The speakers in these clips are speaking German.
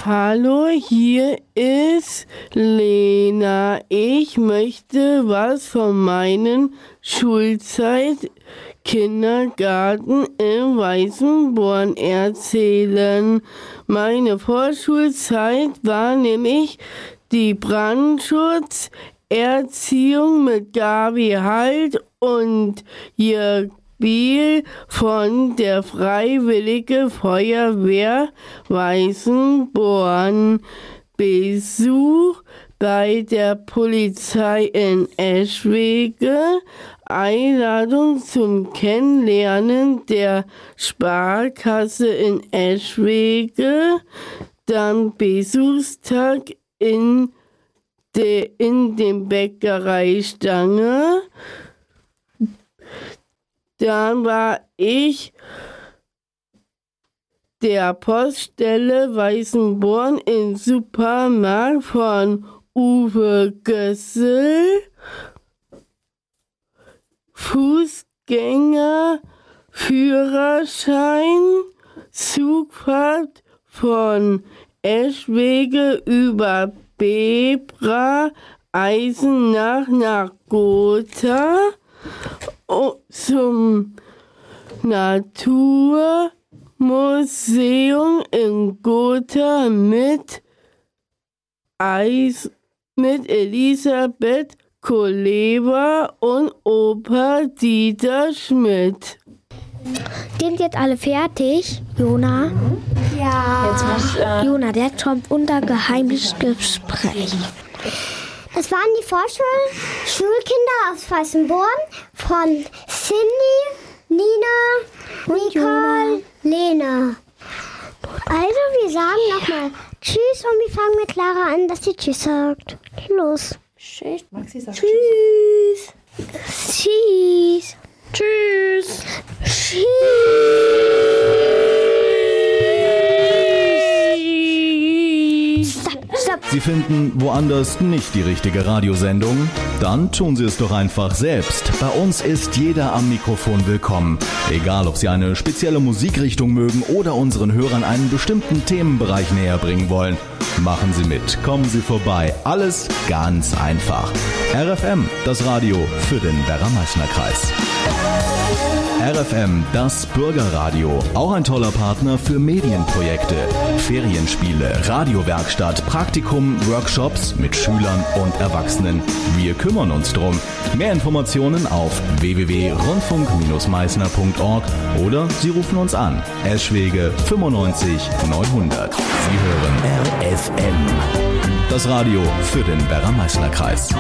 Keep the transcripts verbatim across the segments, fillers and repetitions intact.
Hallo, hier ist Lena. Ich möchte was von meinen Schulzeit Kindergarten in Weißenborn erzählen. Meine Vorschulzeit war nämlich die Brandschutzerziehung mit Gabi Halt und Jörg Biel von der Freiwillige Feuerwehr Weißenborn. Besuch bei der Polizei in Eschwege, Einladung zum Kennenlernen der Sparkasse in Eschwege, dann Besuchstag in, de, in dem Bäckerei Stange. Dann war ich der Poststelle Weißenborn im Supermarkt von Uwe Gössel. Fußgänger, Führerschein, Zugfahrt von Eschwege über Bebra, Eisenach nach Gotha. Oh, zum Naturmuseum in Gotha mit, Eis, mit Elisabeth Kuleba und Opa Dieter Schmidt. Sind jetzt alle fertig, Jona? Ja. Jetzt muss, äh Jona, der kommt unter geheimes Gespräch. Das waren die Vorschul-Schulkinder aus Weißenborn von Cindy, Nina, Nicole, Lena. Also wir sagen nochmal Tschüss und wir fangen mit Clara an, dass sie Tschüss sagt. Los. Tschüss. Maxi sagt Tschüss. Tschüss. Tschüss. Tschüss. Sie finden woanders nicht die richtige Radiosendung? Dann tun Sie es doch einfach selbst. Bei uns ist jeder am Mikrofon willkommen. Egal, ob Sie eine spezielle Musikrichtung mögen oder unseren Hörern einen bestimmten Themenbereich näher bringen wollen. Machen Sie mit, kommen Sie vorbei. Alles ganz einfach. R F M, das Radio für den Werra-Meißner-Kreis. R F M, das Bürgerradio. Auch ein toller Partner für Medienprojekte, Ferienspiele, Radiowerkstatt, Praktikum, Workshops mit Schülern und Erwachsenen. Wir kümmern uns drum. Mehr Informationen auf w w w punkt rundfunk Bindestrich meißner punkt org oder Sie rufen uns an. Eschwege fünfundneunzig neunhundert. Sie hören R F M, das Radio für den Werra-Meißner-Kreis.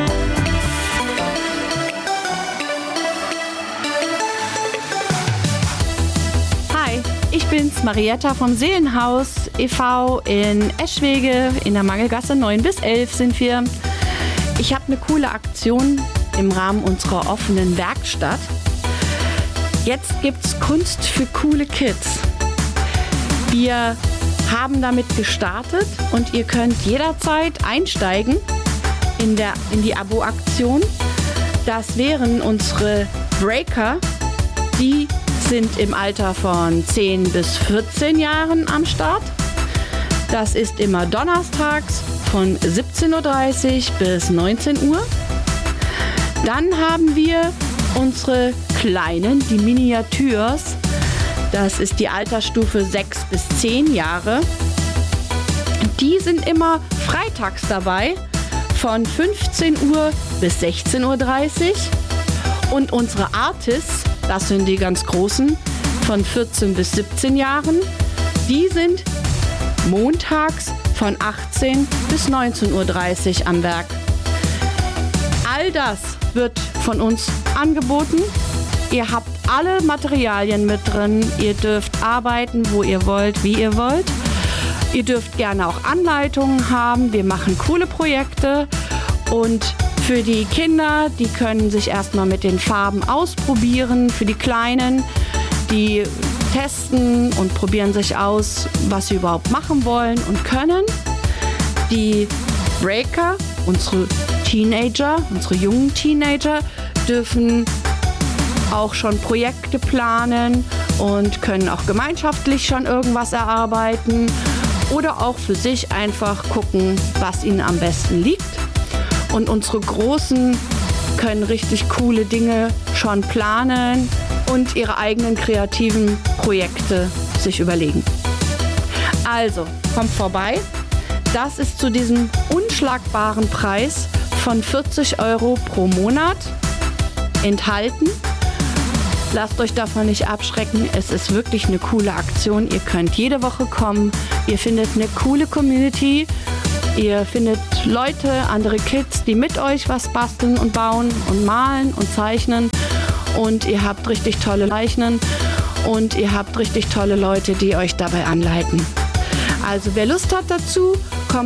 Ich bin's, Marietta vom Seelenhaus e V in Eschwege, in der Mangelgasse neun bis elf sind wir. Ich habe eine coole Aktion im Rahmen unserer offenen Werkstatt. Jetzt gibt's Kunst für coole Kids. Wir haben damit gestartet und ihr könnt jederzeit einsteigen in, der, in die Abo-Aktion. Das wären unsere Breaker, die sind im Alter von zehn bis vierzehn Jahren am Start. Das ist immer donnerstags von siebzehn Uhr dreißig bis neunzehn Uhr. Dann haben wir unsere Kleinen, die Miniatures. Das ist die Altersstufe sechs bis zehn Jahre. Die sind immer freitags dabei von fünfzehn Uhr bis sechzehn Uhr dreißig. Und unsere Artists, das sind die ganz Großen, von vierzehn bis siebzehn Jahren. Die sind montags von achtzehn bis neunzehn Uhr dreißig am Werk. All das wird von uns angeboten. Ihr habt alle Materialien mit drin. Ihr dürft arbeiten, wo ihr wollt, wie ihr wollt. Ihr dürft gerne auch Anleitungen haben. Wir machen coole Projekte und für die Kinder, die können sich erstmal mit den Farben ausprobieren. Für die Kleinen, die testen und probieren sich aus, was sie überhaupt machen wollen und können. Die Breaker, unsere Teenager, unsere jungen Teenager, dürfen auch schon Projekte planen und können auch gemeinschaftlich schon irgendwas erarbeiten. oder auch für sich einfach gucken, was ihnen am besten liegt. Und unsere Großen können richtig coole Dinge schon planen und ihre eigenen kreativen Projekte sich überlegen. Also, kommt vorbei. Das ist zu diesem unschlagbaren Preis von vierzig Euro pro Monat enthalten. Lasst euch davon nicht abschrecken. Es ist wirklich eine coole Aktion. Ihr könnt jede Woche kommen. Ihr findet eine coole Community. Ihr findet Leute, andere Kids, die mit euch was basteln und bauen und malen und zeichnen. Und ihr habt richtig tolle Zeichnen. Und ihr habt richtig tolle Leute, die euch dabei anleiten. Also wer Lust hat dazu,